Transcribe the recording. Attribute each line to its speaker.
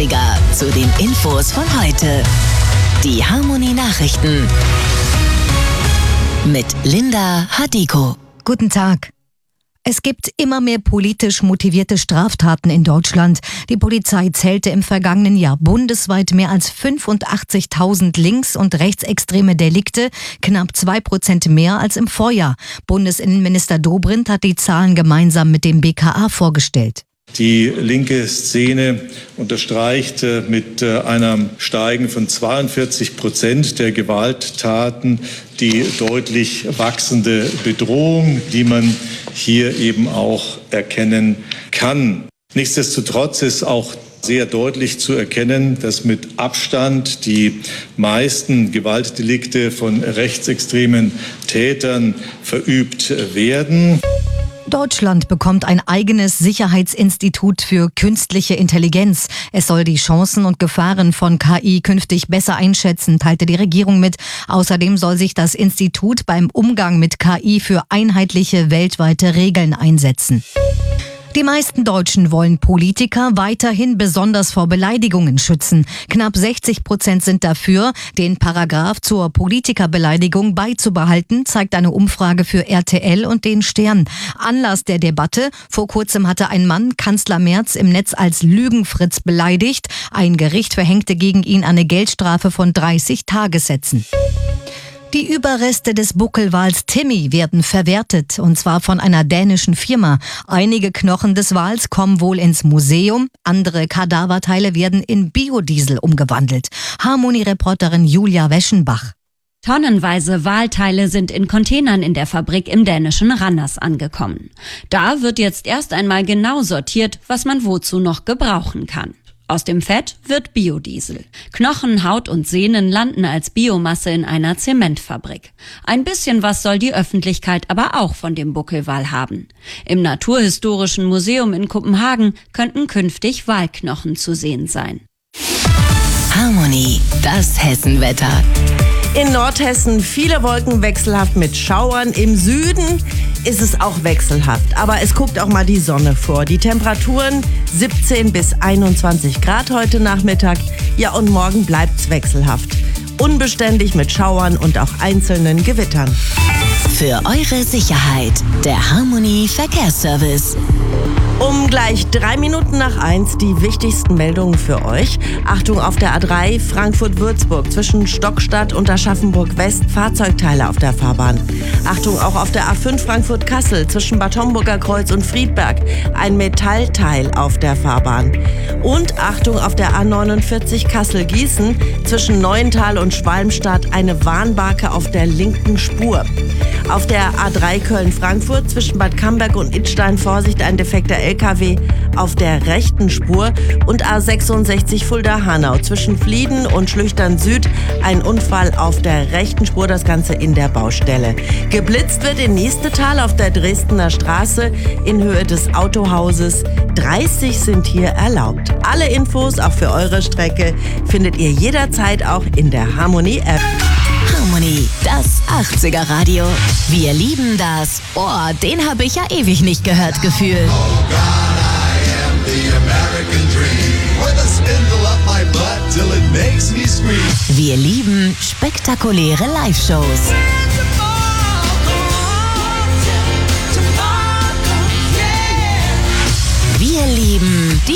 Speaker 1: 80er zu den Infos von heute. Die Harmonie Nachrichten mit Linda Hadiko.
Speaker 2: Guten Tag. Es gibt immer mehr politisch motivierte Straftaten in Deutschland. Die Polizei zählte im vergangenen Jahr bundesweit mehr als 85.000 links- und rechtsextreme Delikte, knapp 2% mehr als im Vorjahr. Bundesinnenminister Dobrindt hat die Zahlen gemeinsam mit dem BKA vorgestellt.
Speaker 3: Die linke Szene unterstreicht mit einem Steigen von 42% der Gewalttaten die deutlich wachsende Bedrohung, die man hier eben auch erkennen kann. Nichtsdestotrotz ist auch sehr deutlich zu erkennen, dass mit Abstand die meisten Gewaltdelikte von rechtsextremen Tätern verübt werden.
Speaker 2: Deutschland bekommt ein eigenes Sicherheitsinstitut für künstliche Intelligenz. Es soll die Chancen und Gefahren von KI künftig besser einschätzen, teilte die Regierung mit. Außerdem soll sich das Institut beim Umgang mit KI für einheitliche weltweite Regeln einsetzen. Die meisten Deutschen wollen Politiker weiterhin besonders vor Beleidigungen schützen. Knapp 60% sind dafür, den Paragraph zur Politikerbeleidigung beizubehalten, zeigt eine Umfrage für RTL und den Stern. Anlass der Debatte: Vor kurzem hatte ein Mann Kanzler Merz im Netz als Lügenfritz beleidigt. Ein Gericht verhängte gegen ihn eine Geldstrafe von 30 Tagessätzen. Die Überreste des Buckelwals Timmy werden verwertet, und zwar von einer dänischen Firma. Einige Knochen des Wals kommen wohl ins Museum, andere Kadaverteile werden in Biodiesel umgewandelt. Harmonie-Reporterin Julia Weschenbach.
Speaker 4: Tonnenweise Walteile sind in Containern in der Fabrik im dänischen Randers angekommen. Da wird jetzt erst einmal genau sortiert, was man wozu noch gebrauchen kann. Aus dem Fett wird Biodiesel. Knochen, Haut und Sehnen landen als Biomasse in einer Zementfabrik. Ein bisschen was soll die Öffentlichkeit aber auch von dem Buckelwal haben. Im Naturhistorischen Museum in Kopenhagen könnten künftig Walknochen zu sehen sein.
Speaker 1: Harmonie, das Hessenwetter.
Speaker 5: In Nordhessen viele Wolken, wechselhaft mit Schauern. Im Süden ist es auch wechselhaft, aber es guckt auch mal die Sonne vor. Die Temperaturen 17 bis 21 Grad heute Nachmittag. Ja, und morgen bleibt's wechselhaft. Unbeständig mit Schauern und auch einzelnen Gewittern.
Speaker 1: Für eure Sicherheit, der Harmonie Verkehrsservice.
Speaker 5: Um gleich 3 Minuten nach 1 die wichtigsten Meldungen für euch. Achtung auf der A3 Frankfurt-Würzburg zwischen Stockstadt und Aschaffenburg West, Fahrzeugteile auf der Fahrbahn. Achtung auch auf der A5 Frankfurt-Kassel zwischen Bad Homburger Kreuz und Friedberg, ein Metallteil auf der Fahrbahn. Und Achtung auf der A49 Kassel-Gießen zwischen Neuental und Schwalmstadt, eine Warnbarke auf der linken Spur. Auf der A3 Köln-Frankfurt zwischen Bad Camberg und Idstein, Vorsicht, ein defekter LKW auf der rechten Spur. Und A66 Fulda-Hanau zwischen Flieden und Schlüchtern Süd, ein Unfall auf der rechten Spur, das Ganze in der Baustelle. Geblitzt wird in Niestetal auf der Dresdner Straße in Höhe des Autohauses. 30 sind hier erlaubt. Alle Infos auch für eure Strecke findet ihr jederzeit auch in der Harmonie-App.
Speaker 1: Harmonie, das 80er Radio. Wir lieben das. Oh, den habe ich ja ewig nicht gehört, Gefühl.
Speaker 6: Oh God, I am the American dream. With a spindle up my butt till it makes me scream.
Speaker 1: Wir lieben spektakuläre Live-Shows.